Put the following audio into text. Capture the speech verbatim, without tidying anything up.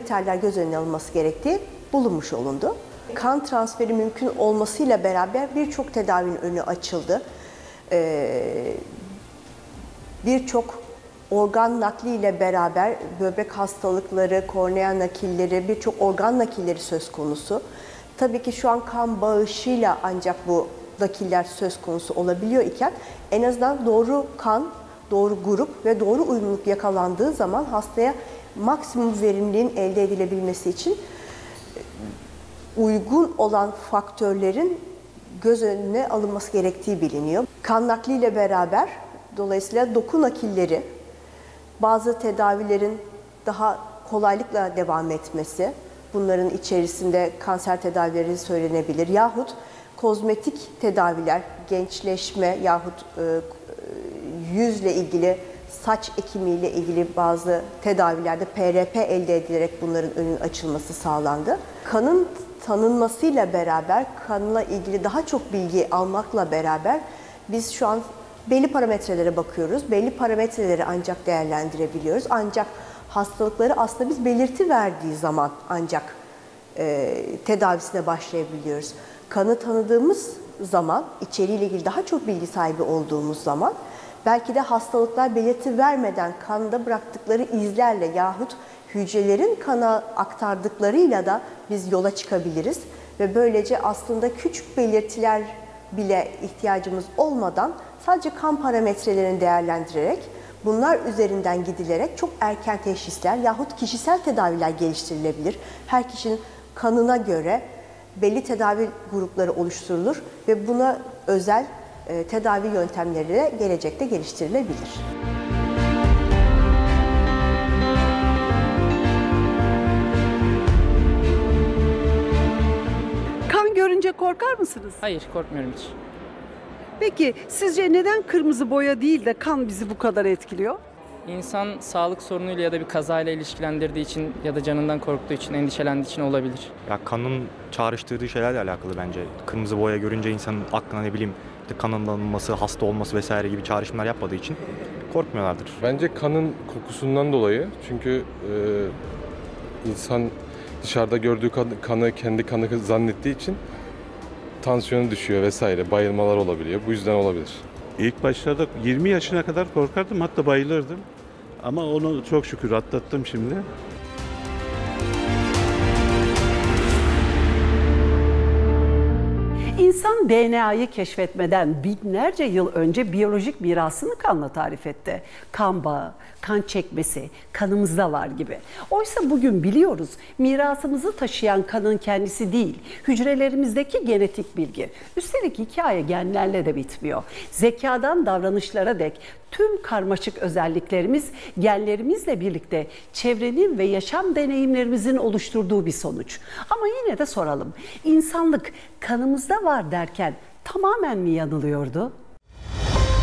kriterler göz önüne alınması gerektiği bulunmuş olundu. Kan transferi mümkün olmasıyla beraber birçok tedavinin önü açıldı. Ee, birçok organ nakliyle beraber böbrek hastalıkları, kornea nakilleri, birçok organ nakilleri söz konusu. Tabii ki şu an kan bağışıyla ancak bu nakiller söz konusu olabiliyor iken en azından doğru kan, doğru grup ve doğru uyumluluk yakalandığı zaman hastaya maksimum verimliliğin elde edilebilmesi için uygun olan faktörlerin göz önüne alınması gerektiği biliniyor. Kan nakliyle beraber dolayısıyla doku nakilleri, bazı tedavilerin daha kolaylıkla devam etmesi, bunların içerisinde kanser tedavileri söylenebilir yahut kozmetik tedaviler, gençleşme yahut e, yüzle ilgili, saç ekimiyle ilgili bazı tedavilerde P R P elde edilerek bunların önünün açılması sağlandı. Kanın tanınmasıyla beraber, kanla ilgili daha çok bilgi almakla beraber biz şu an belli parametrelere bakıyoruz. Belli parametreleri ancak değerlendirebiliyoruz. Ancak hastalıkları aslında biz belirti verdiği zaman ancak e, tedavisine başlayabiliyoruz. Kanı tanıdığımız zaman, içeriğiyle ilgili daha çok bilgi sahibi olduğumuz zaman belki de hastalıklar belirti vermeden kanda bıraktıkları izlerle yahut hücrelerin kana aktardıklarıyla da biz yola çıkabiliriz. Ve böylece aslında küçük belirtiler bile ihtiyacımız olmadan sadece kan parametrelerini değerlendirerek, bunlar üzerinden gidilerek çok erken teşhisler yahut kişisel tedaviler geliştirilebilir. Her kişinin kanına göre belli tedavi grupları oluşturulur ve buna özel e, tedavi yöntemleri de gelecekte geliştirilebilir. Kan görünce korkar mısınız? Hayır, korkmuyorum hiç. Peki sizce neden kırmızı boya değil de kan bizi bu kadar etkiliyor? İnsan sağlık sorunuyla ya da bir kazayla ilişkilendirdiği için ya da canından korktuğu için, endişelendiği için olabilir. Ya kanın çağrıştırdığı şeylerle alakalı bence. Kırmızı boya görünce insanın aklına ne bileyim işte kanınlanması, hasta olması vesaire gibi çağrışımlar yapmadığı için korkmuyorlardır. Bence kanın kokusundan dolayı. Çünkü e, insan dışarıda gördüğü kanı kendi kanı zannettiği için tansiyonu düşüyor vesaire, bayılmalar olabiliyor. Bu yüzden olabilir. İlk başlarda yirmi yaşına kadar korkardım, hatta bayılırdım. Ama onu çok şükür atlattım şimdi. İnsan D N A'yı keşfetmeden binlerce yıl önce biyolojik mirasını kanla tarif etti. Kan bağı, kan çekmesi, kanımızda var gibi. Oysa bugün biliyoruz mirasımızı taşıyan kanın kendisi değil, hücrelerimizdeki genetik bilgi. Üstelik hikaye genlerle de bitmiyor. Zekadan davranışlara dek tüm karmaşık özelliklerimiz genlerimizle birlikte çevrenin ve yaşam deneyimlerimizin oluşturduğu bir sonuç. Ama yine de soralım, insanlık kanımızda var derken tamamen mi yanılıyordu?